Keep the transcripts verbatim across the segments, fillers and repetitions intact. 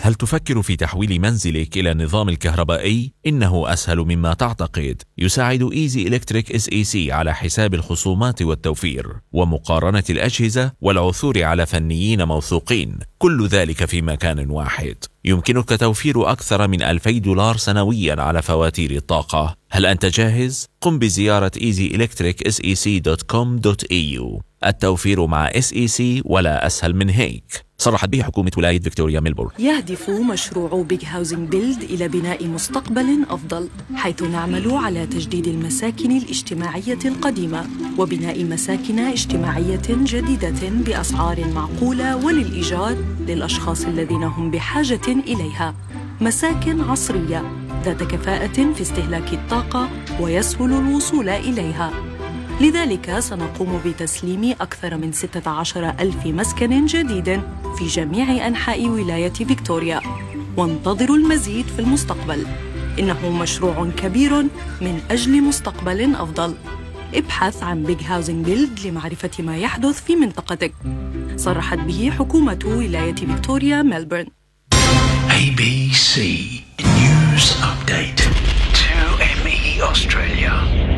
هل تفكر في تحويل منزلك إلى النظام الكهربائي؟ إنه أسهل مما تعتقد. يساعد إيزي إلكتريك إس إي سي على حساب الخصومات والتوفير ومقارنة الأجهزة والعثور على فنيين موثوقين، كل ذلك في مكان واحد. يمكنك توفير أكثر من ألفي دولار سنويا على فواتير الطاقة. هل أنت جاهز؟ قم بزيارة ايزي إلكتريك إس إي سي دوت كوم دوت إي يو. التوفير مع إس إي سي ولا أسهل من هيك. صرحت به حكومة ولاية فيكتوريا ميلبورن. يهدف مشروع بيج هاوزنج بيلد إلى بناء مستقبل أفضل، حيث نعمل على تجديد المساكن الاجتماعية القديمة وبناء مساكن اجتماعية جديدة بأسعار معقولة وللإيجار للأشخاص الذين هم بحاجة إليها. مساكن عصرية ذات كفاءة في استهلاك الطاقة ويسهل الوصول إليها. لذلك سنقوم بتسليم أكثر من ستة عشر ألف مسكن جديد في جميع أنحاء ولاية فيكتوريا، وانتظروا المزيد في المستقبل. إنه مشروع كبير من أجل مستقبل أفضل. ابحث عن بيج هاوزنج بيلد لمعرفة ما يحدث في منطقتك. صرحت به حكومة ولاية فيكتوريا ميلبورن. A B C News Update. two M E Australia.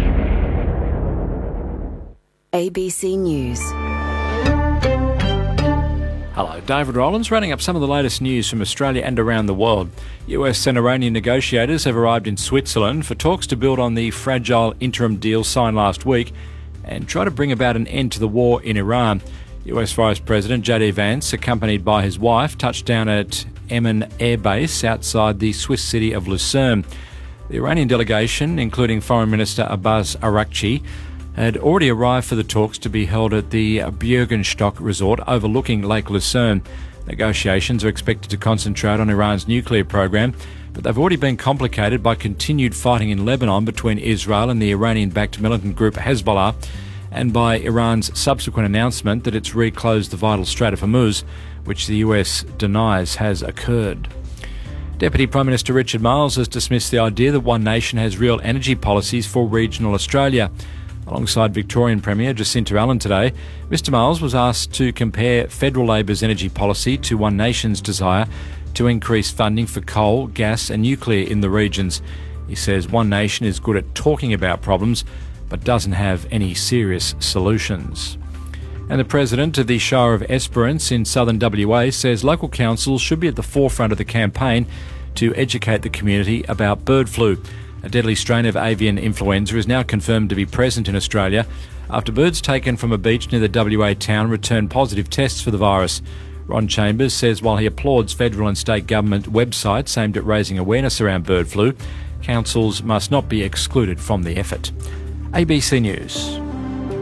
A B C News. Hello, David Rowlands running up some of the latest news from Australia and around the world. U S and Iranian negotiators have arrived in Switzerland for talks to build on the fragile interim deal signed last week and try to bring about an end to the war in Iran. U S Vice President J D Vance, accompanied by his wife, touched down at Emmen Air Base outside the Swiss city of Lucerne. The Iranian delegation, including Foreign Minister Abbas Araghchi, had already arrived for the talks to be held at the Bürgenstock resort overlooking Lake Lucerne. Negotiations are expected to concentrate on Iran's nuclear program, but they've already been complicated by continued fighting in Lebanon between Israel and the Iranian-backed militant group Hezbollah, and by Iran's subsequent announcement that it's reclosed the vital Strait of Hormuz, which the U S denies has occurred. Deputy Prime Minister Richard Marles has dismissed the idea that One Nation has real energy policies for regional Australia. Alongside Victorian Premier Jacinta Allen today, Mr Marles was asked to compare Federal Labor's energy policy to One Nation's desire to increase funding for coal, gas and nuclear in the regions. He says One Nation is good at talking about problems but doesn't have any serious solutions. And the President of the Shire of Esperance in southern W A says local councils should be at the forefront of the campaign to educate the community about bird flu. A deadly strain of avian influenza is now confirmed to be present in Australia after birds taken from a beach near the W A town returned positive tests for the virus. Ron Chambers says while he applauds federal and state government websites aimed at raising awareness around bird flu, councils must not be excluded from the effort. A B C News.